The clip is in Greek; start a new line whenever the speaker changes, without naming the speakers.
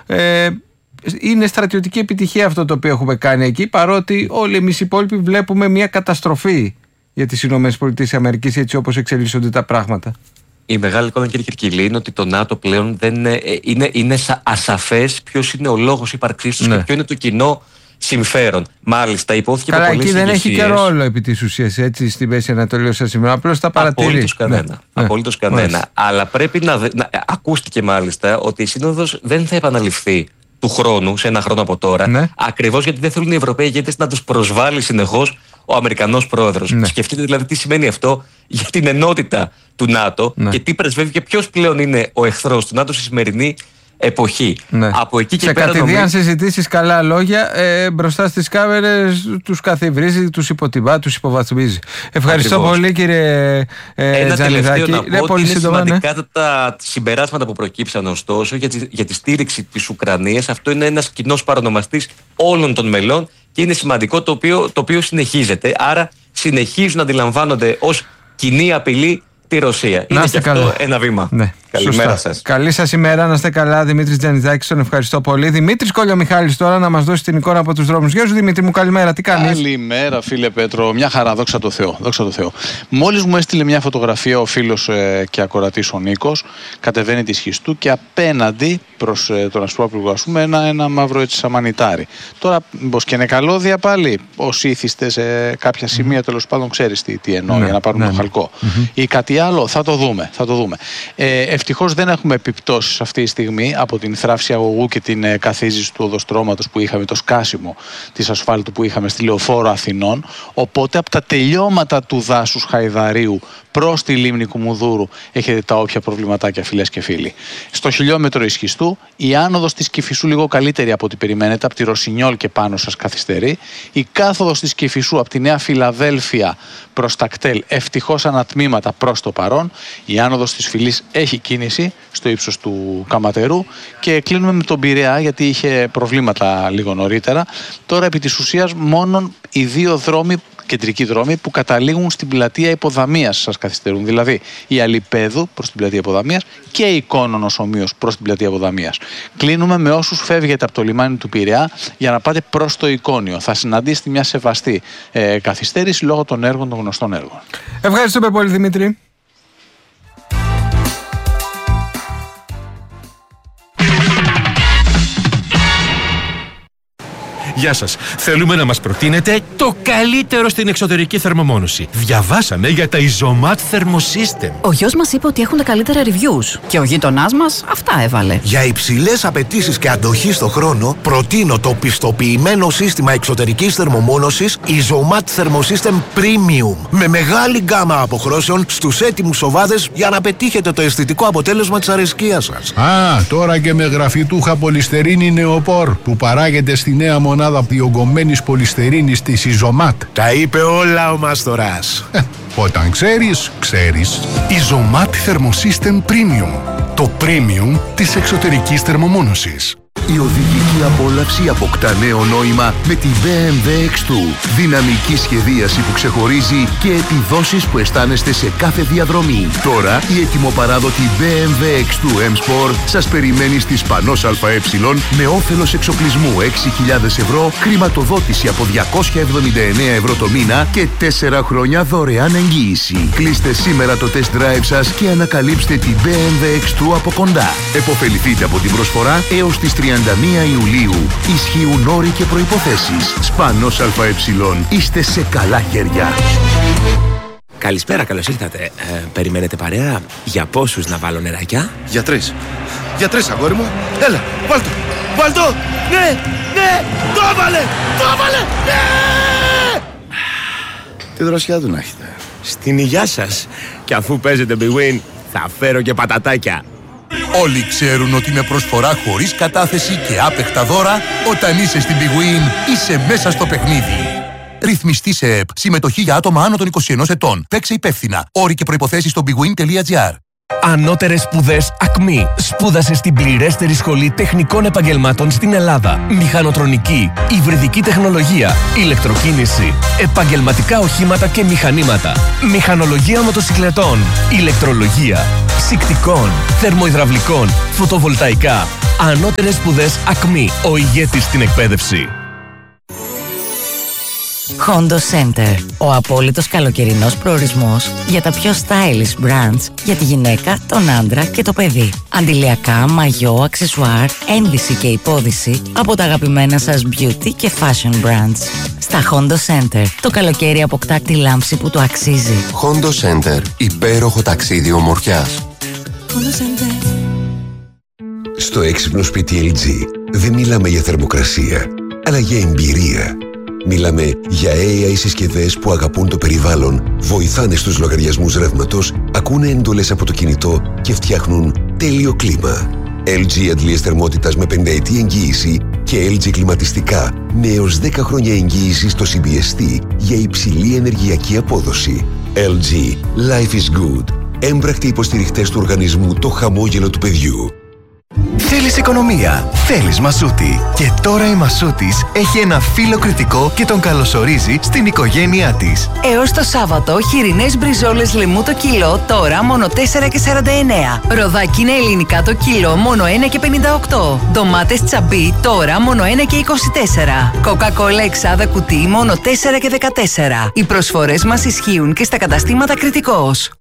Είναι στρατιωτική επιτυχία αυτό το οποίο έχουμε κάνει εκεί, παρότι όλοι εμείς οι υπόλοιποι βλέπουμε μια καταστροφή για τις ΗΠΑ έτσι όπως εξελίσσονται τα πράγματα.
Η μεγάλη εικόνα, κύριε Κυρκυλή, είναι ότι το ΝΑΤΟ πλέον δεν είναι ασαφές ποιος είναι ο λόγος ύπαρξής τους και ποιο είναι το κοινό συμφέρον. Μάλιστα, υπόθηκε
από πολλές εκεί δεν έχει και ρόλο επί της ουσίας, έτσι, στη Μέση Ανατολή όσα σήμερα. Απλώς τα παρατηρεί.
Απολύτως κανένα. Αλλά πρέπει να ακούστηκε μάλιστα ότι η Σύνοδος δεν θα επαναληφθεί του χρόνου, σε ένα χρόνο από τώρα, ακριβώς γιατί δεν θέλουν οι Ευρωπαίοι ηγέτες να τους προσβάλλει συνεχώς ο Αμερικανός πρόεδρος. Σκεφτείτε δηλαδή τι σημαίνει αυτό για την ενότητα του ΝΑΤΟ και τι πρεσβεύει και ποιος πλέον είναι ο εχθρός του ΝΑΤΟ στη σημερινή εποχή. Από εκεί και
σε κατηδίαν συζητήσεις, καλά λόγια, μπροστά στις κάμερες τους καθιβρίζει, τους υποτιμά, τους υποβαθμίζει. Ευχαριστώ πολύ, κύριε Τζανιδάκη.
Να πω ότι είναι σημαντικά τα συμπεράσματα που προκύψαν ωστόσο για τη στήριξη της Ουκρανίας. Αυτό είναι ένας κοινός παρονομαστής όλων των μελών και είναι σημαντικό το οποίο συνεχίζεται. Άρα συνεχίζουν να αντιλαμβάνονται ως κοινή απειλή τη Ρωσία. Είναι και αυτό ένα βήμα. Καλημέρα σας.
Καλή σας ημέρα, να είστε καλά. Δημήτρης Τζανιδάκης, τον ευχαριστώ πολύ. Δημήτρης Κολιομιχάλης τώρα να μας δώσει την εικόνα από τους δρόμους. Γεια σου Δημήτρη μου, καλημέρα, τι κάνεις?
Καλημέρα φίλε Πέτρο, μια χαρά, δόξα τω Θεώ. Μόλις μου έστειλε μια φωτογραφία ο φίλος και ακορατής ο Νίκος, κατεβαίνει τη Σχιστού και απέναντι προς τον Ασπρόπλουγο, ας πούμε, ένα μαύρο έτσι σαμανιτάρι. Τώρα, μήπως και είναι καλώδια πάλι, όσοι ήθιστε σε κάποια σημεία, τέλος πάντων ξέρεις τι εννοώ, για να πάρουν το χαλκό. Ή κάτι άλλο, θα το δούμε. Ευτυχώς δεν έχουμε επιπτώσεις αυτή τη στιγμή από την θράψη αγωγού και την καθίζηση του οδοστρώματος που είχαμε, το σκάσιμο της ασφάλτου που είχαμε στη Λεωφόρο Αθηνών. Οπότε από τα τελειώματα του δάσους Χαϊδαρίου προς τη λίμνη Κουμουνδούρου έχετε τα όποια προβληματάκια, φιλές και φίλοι. Στο χιλιόμετρο Ισχυστού η άνοδος της Κηφισού λίγο καλύτερη από ό,τι περιμένετε, από τη Ρωσινιόλ και πάνω σας καθυστερεί. Η κάθοδος της Κηφισού από τη Νέα Φιλαδέλφια προς τα κτέλ ευτυχώς ανατμήματα προς το παρόν. Η άνοδος της Φυλής έχει κίνηση στο ύψος του Καματερού και κλείνουμε με τον Πειραιά γιατί είχε προβλήματα λίγο νωρίτερα. Τώρα επί της ουσίας μόνον οι δύο δρόμοι, κεντρικοί δρόμοι που καταλήγουν στην πλατεία Υποδαμίας σας καθυστερούν. Δηλαδή η Αλιπέδου προς την πλατεία Υποδαμίας και η Κόνονος ομοίως προς την πλατεία Υποδαμίας. Κλείνουμε με όσους φεύγετε από το λιμάνι του Πειραιά για να πάτε προς το Εικόνιο. Θα συναντήσετε μια σεβαστή καθυστέρηση λόγω των έργων, των γνωστών έργων.
Ευχαριστούμε πολύ Δημήτρη.
Γεια σας. Θέλουμε να μας προτείνετε το καλύτερο στην εξωτερική θερμομόνωση. Διαβάσαμε για τα Isomat Thermosystem.
Ο γιος μας είπε ότι έχουν τα καλύτερα reviews και ο γείτονάς μας αυτά έβαλε.
Για υψηλές απαιτήσεις και αντοχή στο χρόνο, προτείνω το πιστοποιημένο σύστημα εξωτερικής θερμομόνωσης Isomat Thermosystem Premium. Με μεγάλη γκάμα αποχρώσεων στους έτοιμους οβάδες για να πετύχετε το αισθητικό αποτέλεσμα της αρεσκίας σας.
Τώρα και με γραφιτούχα πολυστερίνη νεοπόρ που παράγεται στη νέα μονάδα διογκωμένης πολυστερίνης της Isomat.
Τα είπε όλα ο Μάστορας.
Όταν ξέρεις, ξέρεις.
Isomat Thermosystem Premium. Το premium της εξωτερικής θερμομόνωσης.
Η οδηγική απόλαυση αποκτά νέο νόημα με τη BMW X2. Δυναμική σχεδίαση που ξεχωρίζει και επιδόσεις που αισθάνεστε σε κάθε διαδρομή. Τώρα η ετοιμοπαράδοτη BMW X2 M-Sport σας περιμένει στη Σπανός ΑΕ με όφελος εξοπλισμού 6.000 ευρώ, χρηματοδότηση από 279 ευρώ το μήνα και 4 χρόνια δωρεάν εγγύηση. Κλείστε σήμερα το test drive σας και ανακαλύψτε την BMW X2 από κοντά. Εποφεληθείτε από την προσφορά έως τις 31 Ιουλίου. Ισχύουν όροι και προϋποθέσεις. Σπανός ΑΕ. Είστε σε καλά χέρια.
Καλησπέρα, καλώς ήρθατε. Περιμένετε παρέα? Για πόσους να βάλω νεράκια?
Για 3. Για 3, αγόρι μου. Έλα, βάλτο. Βάλτο. Ναι, ναι. Το έβαλε. Ναι. Τη δροσιά του να έχετε.
Στην υγειά σας. Και αφού παίζετε Big Win, θα φέρω και πατατάκια.
Όλοι ξέρουν ότι με προσφορά χωρίς κατάθεση και άπεχτα δώρα, όταν είσαι στην Big Win, είσαι μέσα στο παιχνίδι. Ρυθμιστή σε ΕΠ. Συμμετοχή για άτομα άνω των 21 ετών. Παίξε υπεύθυνα. Όροι και προϋποθέσεις στο bigwin.gr.
Ανώτερες σπουδές ΑΚΜΗ. Σπούδασε στην πληρέστερη σχολή τεχνικών επαγγελμάτων στην Ελλάδα. Μηχανοτρονική, υβριδική τεχνολογία, ηλεκτροκίνηση, επαγγελματικά οχήματα και μηχανήματα, μηχανολογία μοτοσυκλετών, ηλεκτρολογία, ψυκτικών, θερμοϊδραυλικών, φωτοβολταϊκά. Ανώτερες σπουδές Ακμή, ο ηγέτης στην εκπαίδευση.
Hondo Center, ο απόλυτος καλοκαιρινός προορισμός για τα πιο stylish brands για τη γυναίκα, τον άντρα και το παιδί. Αντιλιακά, μαγιό, αξεσουάρ, ένδυση και υπόδυση από τα αγαπημένα σας beauty και fashion brands. Στα Hondo Center, το καλοκαίρι αποκτά τη λάμψη που το αξίζει.
Hondo Center, υπέροχο ταξίδι ομορφιάς.
Hondo Center.
Στο έξυπνο σπίτι LG δεν μιλάμε για θερμοκρασία, αλλά για εμπειρία. Μιλάμε για AI συσκευές που αγαπούν το περιβάλλον, βοηθάνε στους λογαριασμούς ρεύματος, ακούνε εντολές από το κινητό και φτιάχνουν τέλειο κλίμα. LG αντλίες θερμότητας με 50ετή εγγύηση και LG κλιματιστικά με έως 10 χρόνια εγγύηση στο CBST για υψηλή ενεργειακή απόδοση. LG. Life is good. Έμπρακτοι υποστηριχτές του οργανισμού Το Χαμόγελο του Παιδιού.
Θέλεις οικονομία, θέλεις Μασούτη. Και τώρα η Μασούτης έχει ένα φίλο κριτικό και τον καλωσορίζει στην οικογένειά της.
Έως το Σάββατο, χοιρινές μπριζόλες λεμού το κιλό, τώρα μόνο 4,49. Ροδάκινα ελληνικά το κιλό, μόνο 1,58. Ντομάτες τσαμπί, τώρα μόνο 1,24. Κοκακόλα εξάδα κουτί, μόνο 4,14. Οι προσφορές μας ισχύουν και στα καταστήματα Κριτικός.